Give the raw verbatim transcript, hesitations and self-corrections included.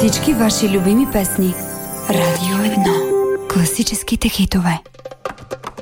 Всички ваши любими песни. Радио едно. Класическите хитове.